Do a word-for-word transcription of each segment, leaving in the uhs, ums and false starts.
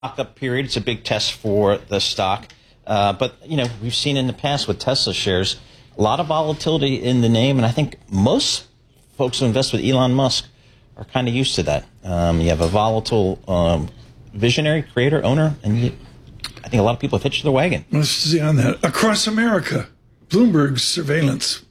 Lockup period. It's a big test for the stock. Uh, but, you know, we've seen in the past with Tesla shares, a lot of volatility in the name. And I think most folks who invest with Elon Musk are kind of used to that. Um, you have a volatile um, visionary, creator, owner, and you, I think a lot of people have hitched their wagon. Let's see on that. Across America, Bloomberg's surveillance.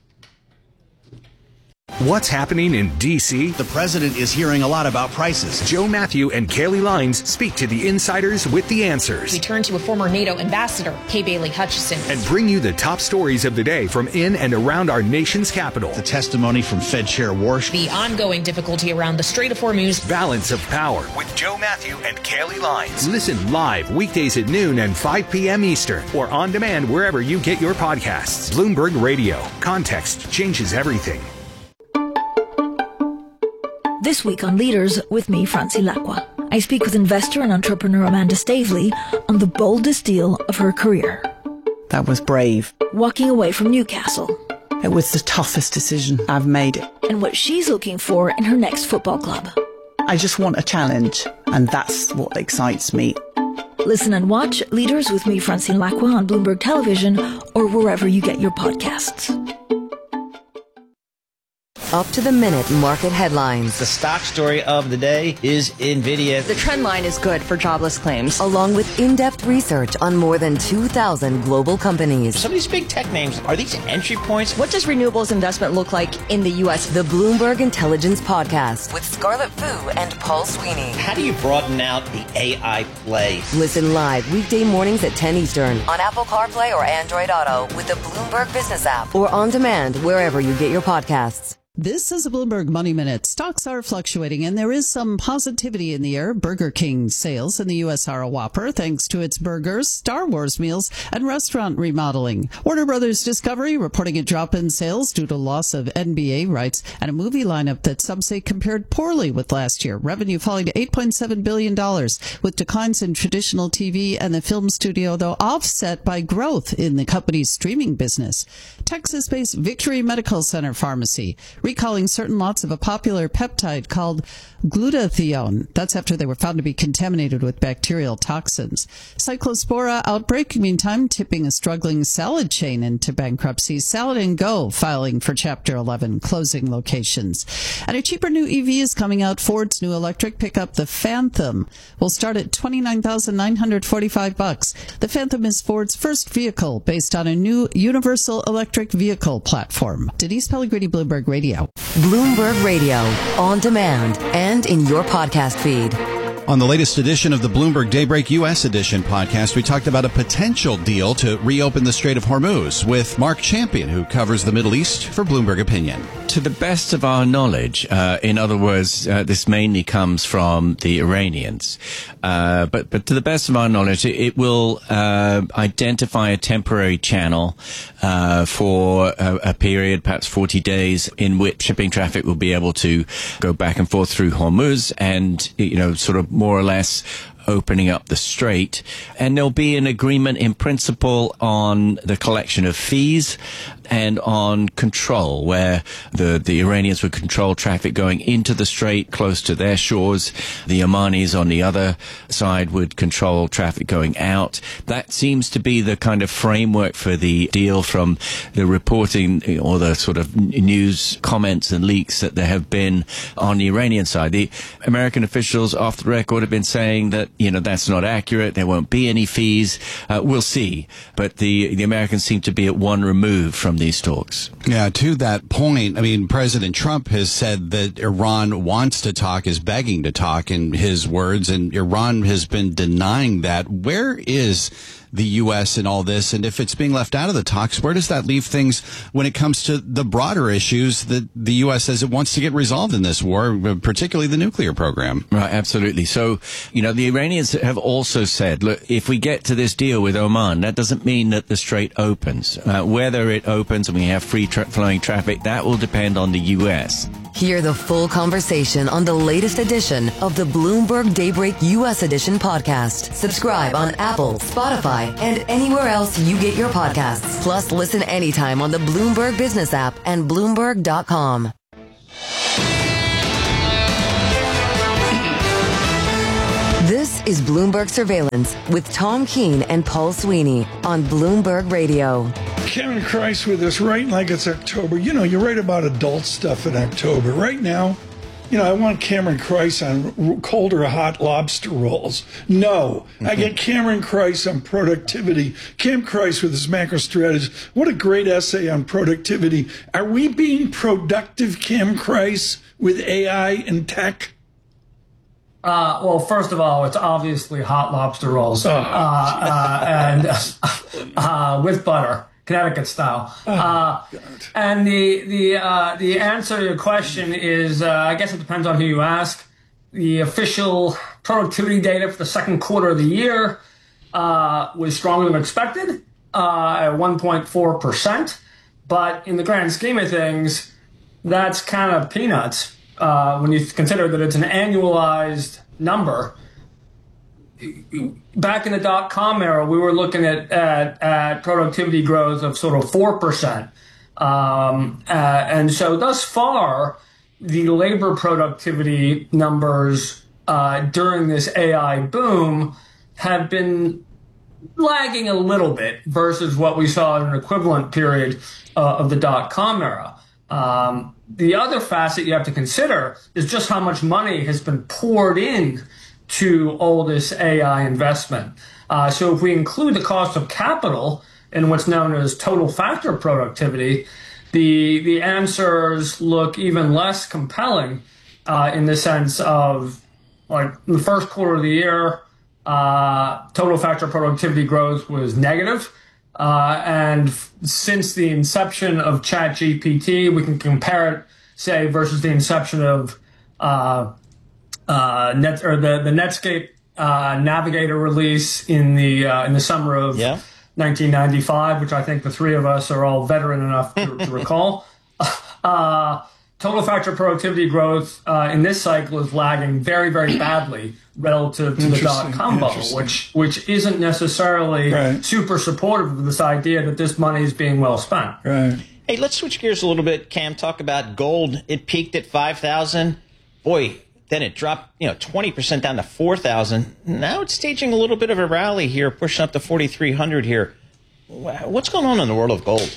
What's happening in D C? The president is hearing a lot about prices. Joe Matthew and Kaylee Lines speak to the insiders with the answers. We turn to a former NATO ambassador, Kay Bailey Hutchison, and bring you the top stories of the day from in and around our nation's capital. The testimony from Fed Chair Warsh. The ongoing difficulty around the Strait of Hormuz. Balance of Power with Joe Matthew and Kaylee Lines. Listen live weekdays at noon and five p.m. Eastern or on demand wherever you get your podcasts. Bloomberg Radio. Context changes everything. This week on Leaders, with me, Francie Lacqua, I speak with investor and entrepreneur Amanda Stavely on the boldest deal of her career. That was brave. Walking away from Newcastle. It was the toughest decision I've made. And what she's looking for in her next football club. I just want a challenge, and that's what excites me. Listen and watch Leaders with me, Francine Lacqua, on Bloomberg Television or wherever you get your podcasts. Up to the minute market headlines. The stock story of the day is NVIDIA. The trend line is good for jobless claims. Along with in-depth research on more than two thousand global companies. Some of these big tech names, are these entry points? What does renewables investment look like in the U S? The Bloomberg Intelligence Podcast with Scarlett Fu and Paul Sweeney. How do you broaden out the A I play? Listen live weekday mornings at ten Eastern on Apple CarPlay or Android Auto with the Bloomberg Business app or on demand wherever you get your podcasts. This is a Bloomberg Money Minute. Stocks are fluctuating, and there is some positivity in the air. Burger King sales in the U S are a whopper, thanks to its burgers, Star Wars meals, and restaurant remodeling. Warner Brothers Discovery reporting a drop in sales due to loss of N B A rights and a movie lineup that some say compared poorly with last year. Revenue falling to eight point seven billion dollars, with declines in traditional T V and the film studio, though offset by growth in the company's streaming business. Texas-based Victory Medical Center Pharmacy recalling certain lots of a popular peptide called glutathione. That's after they were found to be contaminated with bacterial toxins. Cyclospora outbreak, meantime, tipping a struggling salad chain into bankruptcy. Salad and Go filing for Chapter eleven, closing locations. And a cheaper new E V is coming out. Ford's new electric pickup, the Phantom, will start at twenty-nine thousand nine hundred forty-five bucks. The Phantom is Ford's first vehicle based on a new universal electric vehicle platform. Denise Pellegrini, Bloomberg Radio. Bloomberg Radio, on demand and in your podcast feed. On the latest edition of the Bloomberg Daybreak U S Edition podcast, we talked about a potential deal to reopen the Strait of Hormuz with Mark Champion, who covers the Middle East for Bloomberg Opinion. To the best of our knowledge, uh, in other words, uh, this mainly comes from the Iranians, uh, but but to the best of our knowledge, it, it will uh, identify a temporary channel uh, for a, a period, perhaps forty days, in which shipping traffic will be able to go back and forth through Hormuz, and you know, sort of more or less opening up the strait. And there'll be an agreement in principle on the collection of fees and on control, where the, the Iranians would control traffic going into the strait close to their shores. The Omanis on the other side would control traffic going out. That seems to be the kind of framework for the deal from the reporting or the sort of news comments and leaks that there have been on the Iranian side. The American officials off the record have been saying that, you know, that's not accurate. There won't be any fees. Uh, we'll see. But the, the Americans seem to be at one remove from these talks. Yeah, to that point, I mean, President Trump has said that Iran wants to talk, is begging to talk in his words, and Iran has been denying that. Where is the U S in all this? And if it's being left out of the talks, where does that leave things when it comes to the broader issues that the U S says it wants to get resolved in this war, particularly the nuclear program? Right, absolutely. So, you know, the Iranians have also said, look, if we get to this deal with Oman, that doesn't mean that the strait opens. Uh, whether it opens and we have free tra- flowing traffic, that will depend on the U S. Hear the full conversation on the latest edition of the Bloomberg Daybreak U S Edition podcast. Subscribe on Apple, Spotify, and anywhere else you get your podcasts. Plus, listen anytime on the Bloomberg Business app and Bloomberg dot com. This This is Bloomberg Surveillance with Tom Keene and Paul Sweeney on Bloomberg Radio. Cameron Christ with us, writing like it's October. You know, you write about adult stuff in October. Right now, you know, I want Cameron Christ on cold or hot lobster rolls. No, mm-hmm. I get Cameron Christ on productivity. Cam Christ with his macro strategy. What a great essay on productivity. Are we being productive, Cam Christ, with A I and tech? Uh, well, first of all, it's obviously hot lobster rolls oh. uh, uh, and uh, with butter, Connecticut style. Oh, uh, and the the uh, the answer to your question is, uh, I guess it depends on who you ask. The official productivity data for the second quarter of the year uh, was stronger than expected uh, at one point four percent. But in the grand scheme of things, that's kind of peanuts. Uh, when you consider that it's an annualized number. Back in the dot-com era, we were looking at, at, at productivity growth of sort of four percent. Um, uh, and so thus far, the labor productivity numbers uh, during this A I boom have been lagging a little bit versus what we saw in an equivalent period uh, of the dot-com era. Um, the other facet you have to consider is just how much money has been poured in to all this A I investment. Uh, so if we include the cost of capital in what's known as total factor productivity, the the answers look even less compelling uh, in the sense of, like, in the first quarter of the year, uh, total factor productivity growth was negative. Uh, and f- since the inception of ChatGPT, we can compare it, say, versus the inception of uh, uh, Net or the the Netscape uh, Navigator release in the uh, in the summer of yeah. nineteen ninety-five, which I think the three of us are all veteran enough to, to recall. Uh, total factor productivity growth uh, in this cycle is lagging very, very badly relative to the dot-com bubble, which which isn't necessarily right. super supportive of this idea that this money is being well spent. Right. Hey, let's switch gears a little bit, Cam. Talk about gold. It peaked at five thousand. Boy, then it dropped, you know, twenty percent down to four thousand. Now it's staging a little bit of a rally here, pushing up to forty-three hundred here. What's going on in the world of gold?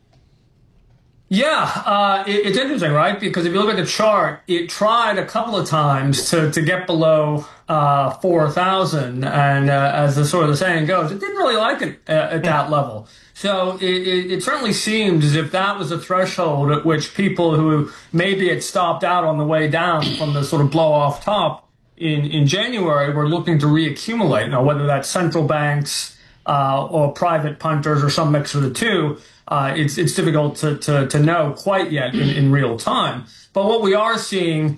Yeah, uh, it, it's interesting, right? Because if you look at the chart, it tried a couple of times to, to get below uh, four thousand. And uh, as the sort of the saying goes, it didn't really like it uh, at that level. So it, it, it certainly seemed as if that was a threshold at which people who maybe had stopped out on the way down from the sort of blow off top in, in January were looking to reaccumulate. Now, whether that's central banks uh, or private punters or some mix of the two, Uh, it's it's difficult to, to, to know quite yet in, in real time. But what we are seeing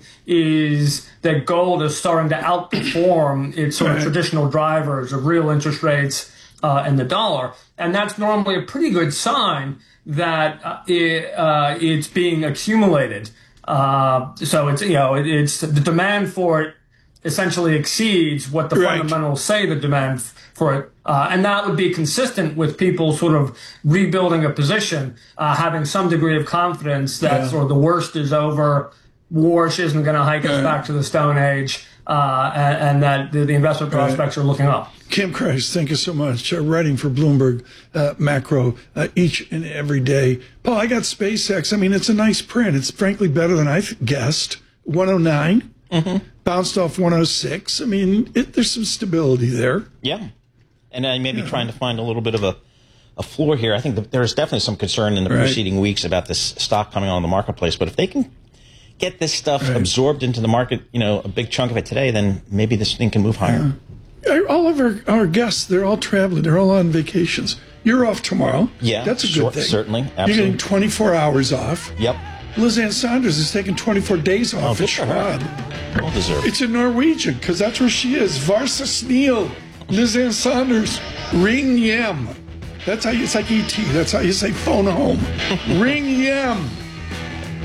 is that gold is starting to outperform its sort of traditional drivers of real interest rates uh, and the dollar. And that's normally a pretty good sign that uh, it, uh, it's being accumulated. Uh, so it's, you know, it, it's the demand for it essentially exceeds what the right. fundamentals say the demand for it. Uh, and that would be consistent with people sort of rebuilding a position, uh, having some degree of confidence that yeah. sort of the worst is over, war isn't going to hike us right. back to the Stone Age, uh, and, and that the, the investment prospects right. are looking up. Cam Christ, thank you so much. Uh, writing for Bloomberg uh, Macro uh, each and every day. Paul, I got SpaceX. I mean, it's a nice print. It's frankly better than I guessed. one oh nine, mm-hmm. bounced off one oh six. I mean, it, there's some stability there. Yeah. And I may be yeah. trying to find a little bit of a, a floor here. I think that there's definitely some concern in the right. preceding weeks about this stock coming on the marketplace. But if they can get this stuff right. absorbed into the market, you know, a big chunk of it today, then maybe this thing can move higher. Yeah. All of our, our guests, they're all traveling. They're all on vacations. You're off tomorrow. Yeah. That's a good sure, thing. Certainly. Absolutely. You're getting twenty-four hours off. Yep. Liz Ann Saunders is taking twenty-four days off oh, at Schwab. Well deserved. It's in Norwegian, because that's where she is. Varsa Sneal. Liz Ann Saunders, ring yem. That's how you, it's like E T. That's how you say phone home. Ring yem.